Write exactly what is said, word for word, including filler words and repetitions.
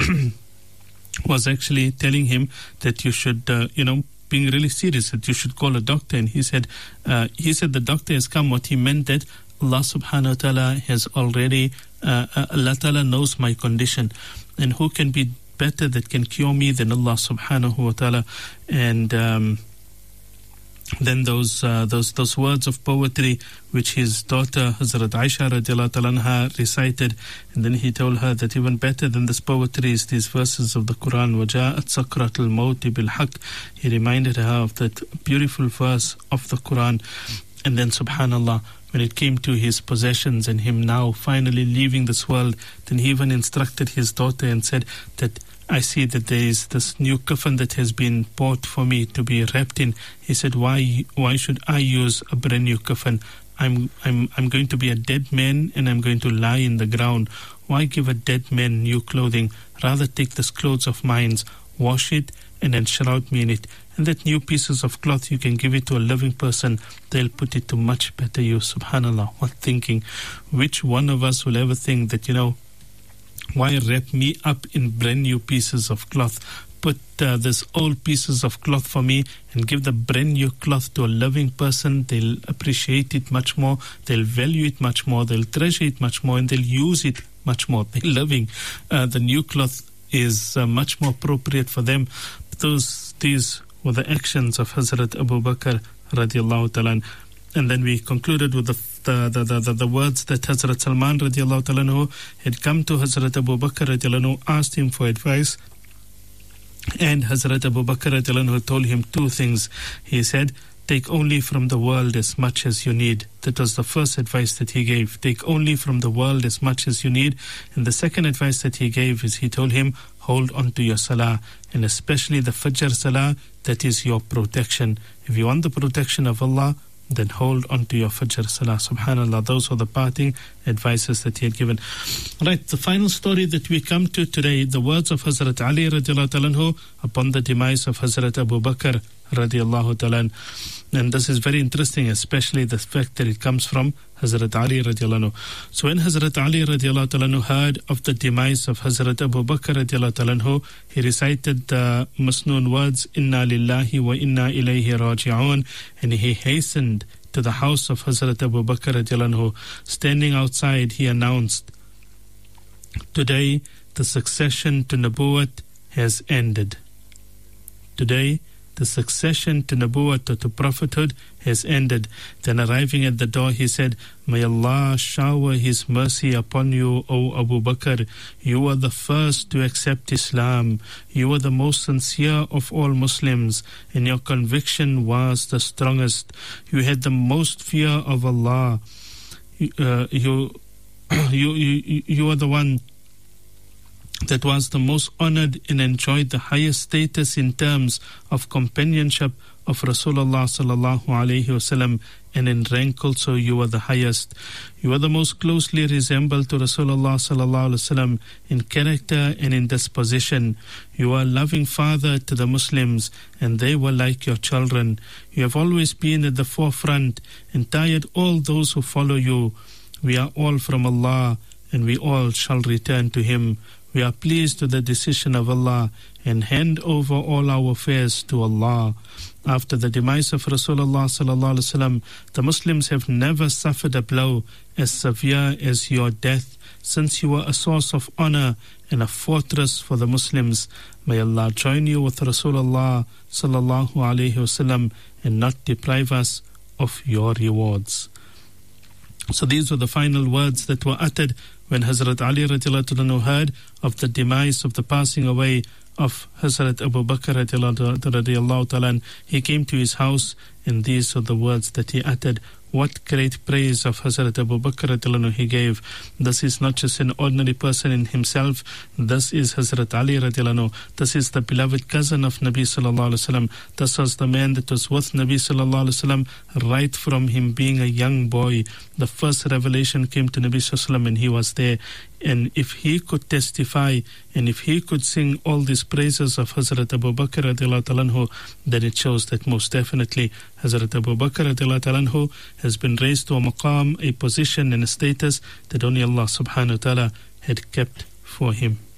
was actually telling him that you should, uh, you know, being really serious, that you should call a doctor. And he said, uh, he said the doctor has come. What he meant that Allah subhanahu wa ta'ala has already, uh, uh, Allah ta'ala knows my condition. And who can be better that can cure me than Allah subhanahu wa ta'ala? And um, then those uh, those those words of poetry which his daughter Hazrat Aisha radiallahu ta'ala anha recited, and then he told her that even better than this poetry is these verses of the Quran. وَجَاءَتْ سَكْرَةُ الْمَوْتِ بِالْحَقِّ. He reminded her of that beautiful verse of the Quran. And then subhanallah, when it came to his possessions and him now finally leaving this world, then he even instructed his daughter and said that I see that there is this new coffin that has been bought for me to be wrapped in. He said, why why should I use a brand new coffin? I'm I'm I'm going to be a dead man and I'm going to lie in the ground. Why give a dead man new clothing? Rather take this clothes of mine, wash it, and then shroud me in it. And that new pieces of cloth, you can give it to a living person. They'll put it to much better use. Subhanallah, what thinking. Which one of us will ever think that, you know, why wrap me up in brand new pieces of cloth? Put uh, this old pieces of cloth for me and give the brand new cloth to a living person. They'll appreciate it much more. They'll value it much more. They'll treasure it much more, and they'll use it much more. They're living. Uh, the new cloth is uh, much more appropriate for them. Those, these were the actions of Hazrat Abu Bakr radiallahu ta'ala. And then we concluded with the the, the, the, the words that Hazrat Salman radiallahu ta'ala anhu had come to Hazrat Abu Bakr radiallahu anhu, asked him for advice. And Hazrat Abu Bakr radiallahu anhu told him two things. He said, take only from the world as much as you need. That was the first advice that he gave. Take only from the world as much as you need. And the second advice that he gave is he told him, hold on to your salah, and especially the Fajr salah, that is your protection. If you want the protection of Allah, then hold on to your Fajr salah. Subhanallah, those were the parting advices that he had given. Right, the final story that we come to today, the words of Hazrat Ali radiallahu ta'ala anhu upon the demise of Hazrat Abu Bakr radiallahu ta'ala. And this is very interesting, especially the fact that it comes from Hazrat Ali radiallahu anhu. So when Hazrat Ali radiallahu ta'ala anhu heard of the demise of Hazrat Abu Bakr radiallahu ta'ala anhu, he recited the Masnoon words, Inna lillahi wa inna ilayhi raji'un, and he hastened to the house of Hazrat Abu Bakr radiallahu anhu. Standing outside, he announced, today the succession to Nabuwat has ended. Today the succession to Nabuwwat, or to prophethood, has ended. Then arriving at the door, he said, may Allah shower His mercy upon you, O Abu Bakr. You are the first to accept Islam. You are the most sincere of all Muslims, and your conviction was the strongest. You had the most fear of Allah. Uh, you, you, you, you are the one that was the most honored and enjoyed the highest status in terms of companionship of Rasulullah sallallahu alaihi wasallam, and in rank also you are the highest. You are the most closely resembled to Rasulullah sallallahu alaihi wasallam in character and in disposition. You are a loving father to the Muslims, and they were like your children. You have always been at the forefront and tired all those who follow you. We are all from Allah, and we all shall return to Him. We are pleased with the decision of Allah and hand over all our affairs to Allah. After the demise of Rasulullah sallallahu alaihi wasallam, the Muslims have never suffered a blow as severe as your death, since you were a source of honor and a fortress for the Muslims. May Allah join you with Rasulullah sallallahu alaihi wasallam and not deprive us of your rewards. So these were the final words that were uttered when Hazrat Ali radiallahu anhu heard of the demise, of the passing away of Hazrat Abu Bakr radiallahu ta'ala. He came to his house, and these are the words that he uttered. What great praise of Hazrat Abu Bakr radiallahu anhu he gave. This is not just an ordinary person in himself. This is Hazrat Ali radiallahu anhu. This is the beloved cousin of Nabi sallallahu alaihi wasallam. This was the man that was with Nabi sallallahu alaihi wasallam right from him being a young boy. The first revelation came to Nabi sallallahu alaihi wasallam, and he was there. And if he could testify, and if he could sing all these praises of Hazrat Abu Bakr radiallahu ta'ala anhu, then it shows that most definitely Hazrat Abu Bakr radiallahu ta'ala anhu has been raised to a maqam, a position and a status that only Allah subhanahu wa ta'ala had kept for him.